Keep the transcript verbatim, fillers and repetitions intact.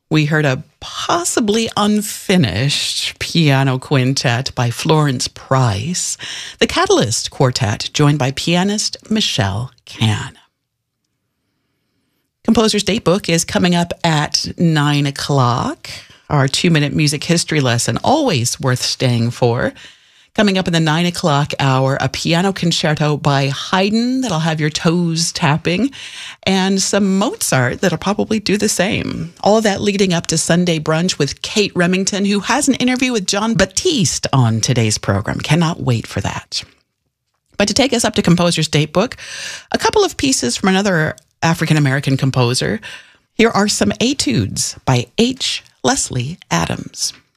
we heard a possibly unfinished piano quintet by Florence Price, the Catalyst Quartet, joined by pianist Michelle Can. Composer's Datebook is coming up at nine o'clock. Our two-minute music history lesson, always worth staying for. Coming up in the nine o'clock hour, a piano concerto by Haydn that'll have your toes tapping, and some Mozart that'll probably do the same. All of that leading up to Sunday Brunch with Kate Remington, who has an interview with Jon Batiste on today's program. Cannot wait for that. But to take us up to Composer's Datebook, a couple of pieces from another African-American composer. Here are some etudes by H. Leslie Adams.